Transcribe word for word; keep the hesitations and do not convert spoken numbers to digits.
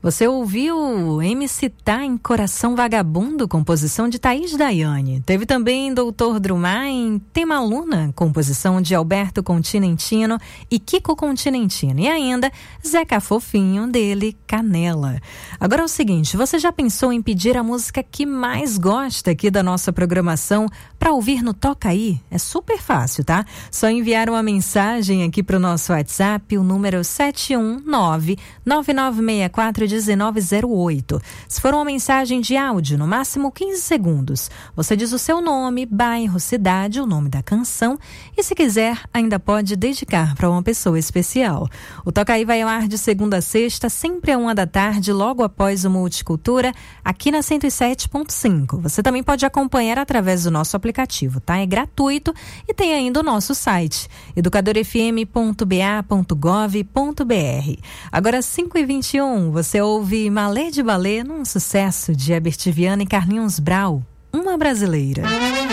Você ouviu M C Tá em Coração Vagabundo, composição de Thaís Daiane. Teve também Doutor Drumar em Tema Luna, composição de Alberto Continentino e Kiko Continentino. E ainda Zeca Fofinho, dele, Canela. Agora é o seguinte, você já pensou em pedir a música que mais gosta aqui da nossa programação para ouvir no Toca Aí? É super fácil, tá? Só enviar uma mensagem aqui para o nosso WhatsApp, o número sete um nove, nove nove seis quatro, um nove zero oito. Se for uma mensagem de áudio, no máximo quinze segundos, você diz o seu nome, bairro, cidade, o nome da canção e, se quiser, ainda pode dedicar para uma pessoa especial. O Toca Aí vai ao ar de segunda a sexta, sempre a uma da tarde, logo após o Multicultura, aqui na cento e sete ponto cinco. Você também pode acompanhar através do nosso aplicativo, tá? É gratuito e tem ainda o nosso site, educador f m ponto b a ponto gov ponto b r. Agora, cinco e vinte e um, você ouve Malê de Balê num sucesso de Herbert Viana e Carlinhos Brau, Uma Brasileira.